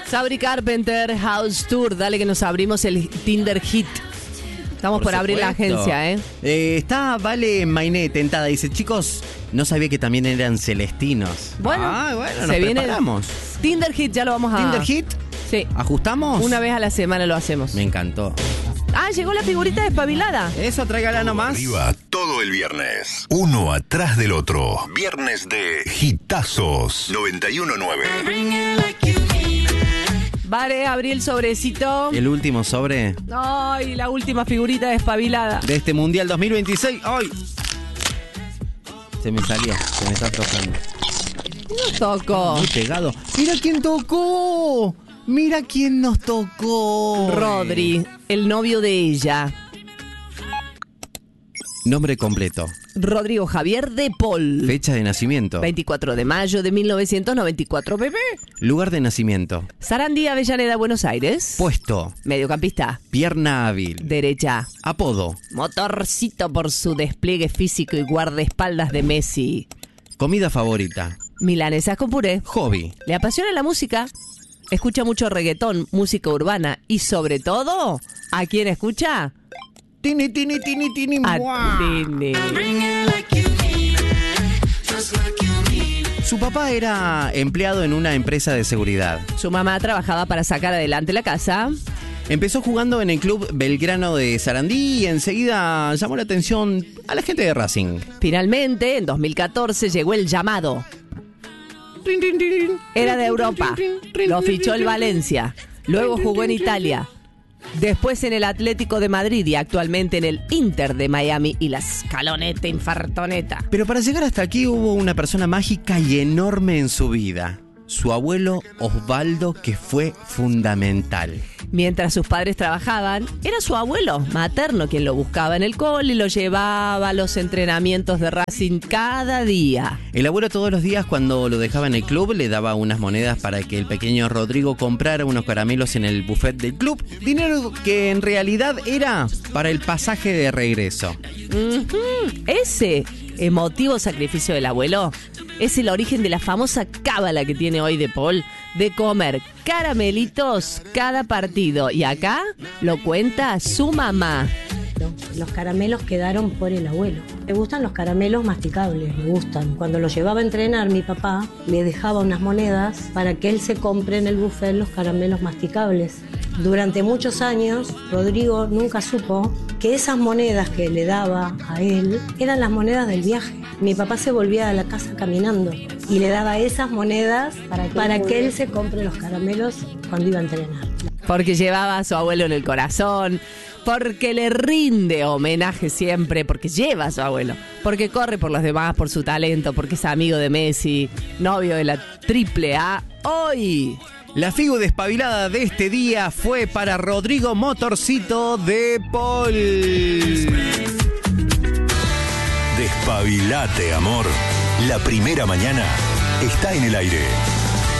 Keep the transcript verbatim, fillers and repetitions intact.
Sabri Carpenter, House Tour. Dale que nos abrimos el Tinder Hit. Estamos por, por abrir la agencia, ¿eh? ¿eh? Está Vale Mainé tentada. Dice, chicos, no sabía que también eran celestinos. Bueno, ah, bueno se nos viene preparamos. Tinder Hit, ya lo vamos a... ¿Tinder Hit? Sí. ¿Ajustamos? Una vez a la semana lo hacemos. Me encantó. Ah, llegó la figurita despabilada. Eso, tráigala nomás. Arriba todo el viernes. Uno atrás del otro. Viernes de Hitazos noventa y uno nueve. Vale, abrí el sobrecito. El último sobre. Ay, la última figurita despabilada. De este Mundial dos mil veintiséis. ¡Ay! Se me salió, se me está tocando. No tocó. Muy pegado. ¡Mira quién tocó! ¡Mira quién nos tocó! Rodri, el novio de ella. Nombre completo. Rodrigo Javier de Paul. Fecha de nacimiento. veinticuatro de mayo de mil novecientos noventa y cuatro, bebé. Lugar de nacimiento. Sarandí, Avellaneda, Buenos Aires. Puesto. Mediocampista. Pierna hábil. Derecha. Apodo. Motorcito por su despliegue físico y guardaespaldas de Messi. Comida favorita. Milanesas con puré. Hobby. Le apasiona la música. Escucha mucho reggaetón, música urbana y sobre todo, ¿a quién escucha? Tini, tini, tini, tini, A muah. Tini. Su papá era empleado en una empresa de seguridad. Su mamá trabajaba para sacar adelante la casa. Empezó jugando en el club Belgrano de Sarandí y enseguida llamó la atención a la gente de Racing. Finalmente, en dos mil catorce llegó el llamado. Era de Europa. Lo fichó el Valencia. Luego jugó en Italia. Después en el Atlético de Madrid y actualmente en el Inter de Miami y la Scaloneta Infartoneta. Pero para llegar hasta aquí hubo una persona mágica y enorme en su vida. Su abuelo Osvaldo, que fue fundamental. Mientras sus padres trabajaban, era su abuelo materno quien lo buscaba en el cole y lo llevaba a los entrenamientos de Racing cada día. El abuelo todos los días cuando lo dejaba en el club le daba unas monedas para que el pequeño Rodrigo comprara unos caramelos en el buffet del club. Dinero que en realidad era para el pasaje de regreso. Uh-huh. Ese emotivo sacrificio del abuelo es el origen de la famosa cábala que tiene hoy De Paul de comer caramelitos cada partido. Y acá lo cuenta su mamá. Los caramelos quedaron por el abuelo. Me gustan los caramelos masticables, me gustan. Cuando lo llevaba a entrenar, mi papá le dejaba unas monedas para que él se compre en el buffet los caramelos masticables. Durante muchos años, Rodrigo nunca supo que esas monedas que le daba a él eran las monedas del viaje. Mi papá se volvía a la casa caminando y le daba esas monedas para que, para que él se compre los caramelos cuando iba a entrenar. Porque llevaba a su abuelo en el corazón, porque le rinde homenaje siempre, porque lleva a su abuelo, porque corre por los demás, por su talento, porque es amigo de Messi, novio de la triple A. Hoy la figu despabilada de este día fue para Rodrigo Motorcito de Paul. Despabilate, amor. La primera mañana está en el aire.